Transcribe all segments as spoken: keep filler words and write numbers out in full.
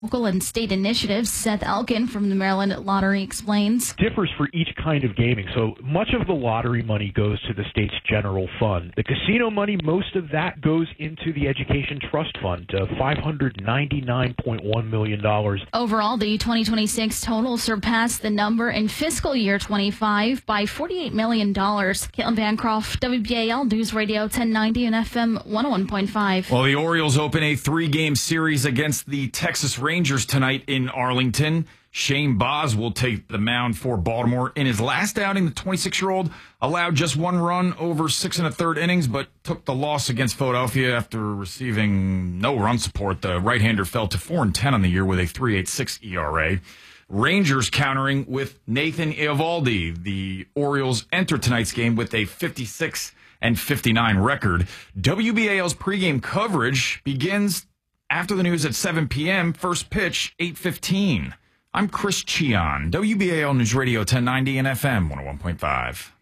Local and state initiatives. Seth Elkin from the Maryland Lottery explains. Differs for each kind of gaming. So much of the lottery money goes to the state's general fund. The casino money, most of that goes into the Education Trust Fund, uh, five hundred ninety-nine point one million dollars. Overall, the twenty twenty-six total surpassed the number in fiscal year twenty-five by forty-eight million dollars. Caitlin Bancroft, W B A L News Radio ten ninety and F M one oh one point five. Well, the Orioles open a three-game series against the Texas Rangers tonight in Arlington. Shane Baz will take the mound for Baltimore. In his last outing, the twenty-six-year-old allowed just one run over six and a third innings, but took the loss against Philadelphia after receiving no run support. The right-hander fell to four and ten on the year with a three point eight six E R A. Rangers countering with Nathan Eovaldi. The Orioles enter tonight's game with a fifty-six and fifty-nine record. W B A L's pregame coverage begins after the news at seven p.m. First pitch, eight fifteen. I'm Chris Chion, W B A L News Radio ten ninety and F M one oh one point five.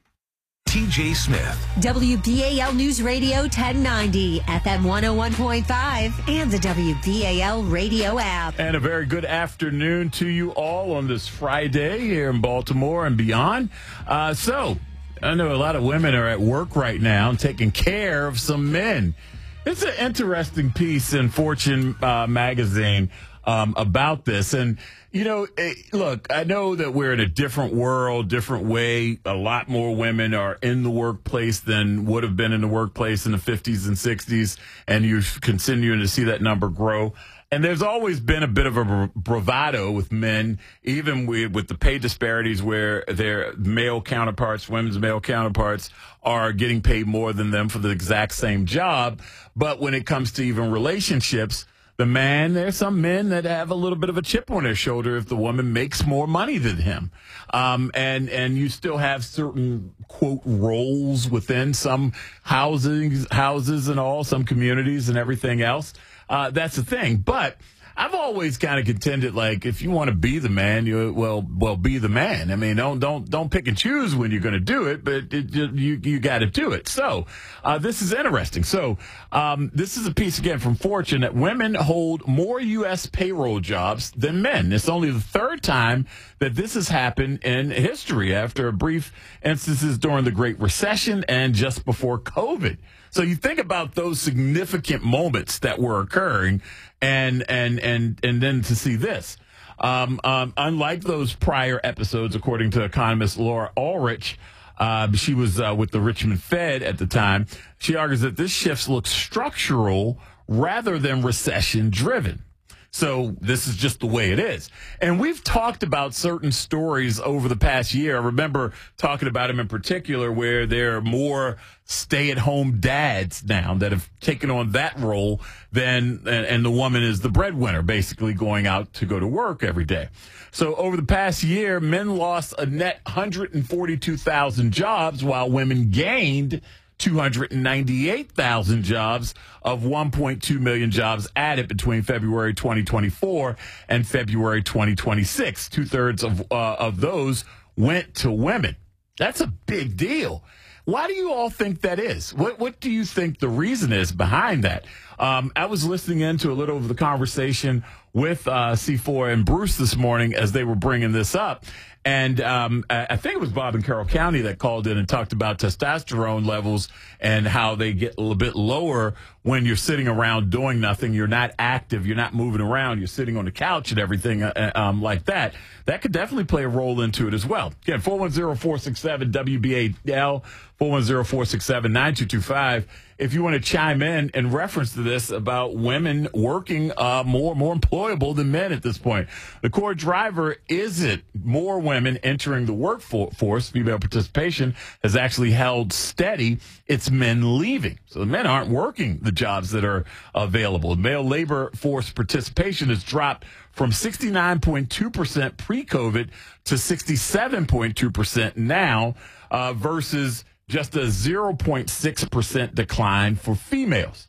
T J Smith. W B A L News Radio ten ninety, F M one oh one point five, and the W B A L radio app. And a very good afternoon to you all on this Friday here in Baltimore and beyond. Uh, so, I know a lot of women are at work right now taking care of some men. It's an interesting piece in Fortune uh, magazine um, about this. And, you know, eh, look, I know that we're in a different world, different way. A lot more women are in the workplace than would have been in the workplace in the fifties and sixties. And you're continuing to see that number grow. And there's always been a bit of a bravado with men, even with, with the pay disparities where their male counterparts, women's male counterparts, are getting paid more than them for the exact same job. But when it comes to even relationships, the man, there's some men that have a little bit of a chip on their shoulder if the woman makes more money than him. Um, and, and you still have certain, quote, roles within some housing, houses and all, some communities and everything else. Uh, that's the thing. But I've always kind of contended, like, if you want to be the man, you well, well, be the man. I mean, don't don't don't pick and choose when you're going to do it, but it, you you got to do it. So uh, this is interesting. So um, this is a piece again from Fortune that women hold more U S payroll jobs than men. It's only the third time that this has happened in history after brief instances during the Great Recession and just before COVID. So you think about those significant moments that were occurring, and and and and then to see this. Um, um, unlike those prior episodes, according to economist Laura Ulrich, uh, she was uh, with the Richmond Fed at the time. She argues that this shift looks structural rather than recession-driven. So this is just the way it is. And we've talked about certain stories over the past year. I remember talking about them in particular where there are more stay-at-home dads now that have taken on that role than, and, and the woman is the breadwinner, basically going out to go to work every day. So over the past year, men lost a net one hundred forty-two thousand jobs while women gained two hundred ninety-eight thousand jobs of one point two million jobs added between February twenty twenty-four and February twenty twenty-six. Two-thirds of uh, of those went to women. That's a big deal. Why do you all think that is? What what do you think the reason is behind that? Um, I was listening into a little of the conversation with uh, C four and Bruce this morning as they were bringing this up. And um, I think it was Bob in Carroll County that called in and talked about testosterone levels and how they get a little bit lower when you're sitting around doing nothing. You're not active. You're not moving around. You're sitting on the couch and everything uh, um, like that. That could definitely play a role into it as well. Again, four one zero, four six seven, W B A L, four one zero, four six seven, nine two two five. If you want to chime in in reference to this about women working uh, more more employable than men at this point. The core driver isn't more women entering the workforce. Female participation has actually held steady. It's men leaving. So the men aren't working the jobs that are available. Male labor force participation has dropped from sixty-nine point two percent pre-COVID to sixty-seven point two percent now uh, versus just a zero point six percent decline for females.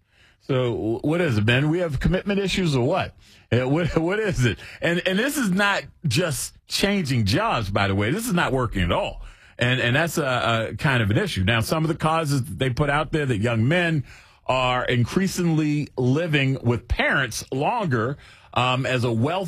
So what is it, Ben? We have commitment issues or what? Uh, what, what is it? And and this is not just changing jobs, by the way. This is not working at all. And and that's a, a kind of an issue. Now, some of the causes that they put out there that young men are increasingly living with parents longer um, as a wealth